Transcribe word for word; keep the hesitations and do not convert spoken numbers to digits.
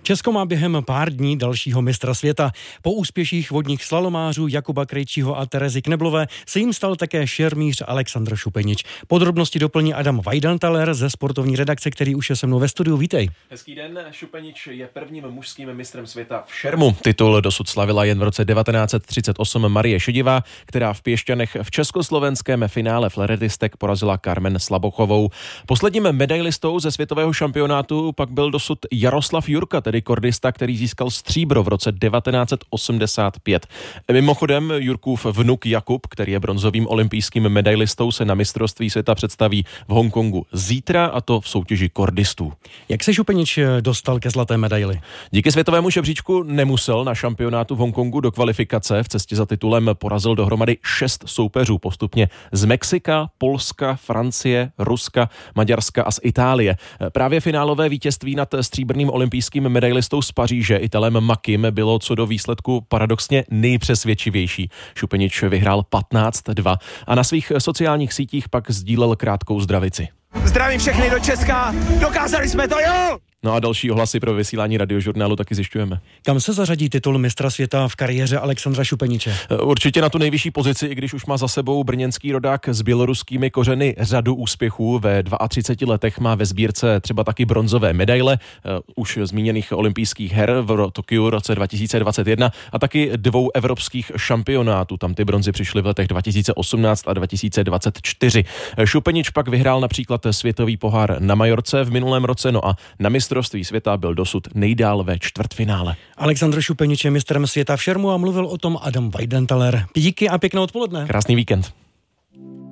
Česko má během pár dní dalšího mistra světa. Po úspěších vodních slalomářů Jakuba Krejčího a Terezy Kneblové se jim stal také šermíř Alexandr Šupenič. Podrobnosti doplní Adam Weidentaler ze sportovní redakce, který už je se mnou ve studiu. Vítej. Hezký den, Šupenič je prvním mužským mistrem světa v šermu. Titul dosud slavila jen v roce devatenáct set třicet osm Marie Šedivá, která v Piešťanech v československém finále fleretistek porazila Carmen Slabochovou. Posledním medailistou ze světového šampionátu pak byl dosud Jaroslav Jurka, tedy kordista, který získal stříbro v roce devatenáct set osmdesát pět. Mimochodem, Jurkův vnuk Jakub, který je bronzovým olympijským medailistou, se na mistrovství světa představí v Hongkongu zítra, a to v soutěži kordistů. Jak se Šupenič dostal ke zlaté medaili? Díky světovému žebříčku nemusel na šampionátu v Hongkongu do kvalifikace. V cestě za titulem porazil dohromady šest soupeřů postupně z Mexika, Polska, Francie, Ruska, Maďarska a z Itálie. Právě finálové vítězství nad stříbrným olympijským medailistou z Paříže Italem Makim bylo co do výsledku paradoxně nejpřesvědčivější. Šupenič vyhrál patnáct dva a na svých sociálních sítích pak sdílel krátkou zdravici. Zdravím všechny do Česka, dokázali jsme to, jo! No a další ohlasy pro vysílání radiožurnálu taky zjišťujeme. Kam se zařadí titul mistra světa v kariéře Alexandra Šupeniče? Určitě na tu nejvyšší pozici, i když už má za sebou brněnský rodák s běloruskými kořeny řadu úspěchů. Ve třiceti dvou letech má ve sbírce třeba taky bronzové medaile už zmíněných olympijských her v Tokiu roce dva tisíce dvacet jedna a taky dvou evropských šampionátů. Tam ty bronzy přišly v letech dva tisíce osmnáct a dva tisíce dvacet čtyři. Šupenič pak vyhrál například světový pohár na Majorce v minulém roce, no a na mistrovství světa byl dosud nejdál ve čtvrtfinále. Alexandr Šupenič je mistrem světa v šermu a mluvil o tom Adam Weidentaler. Díky a pěkné odpoledne. Krásný víkend.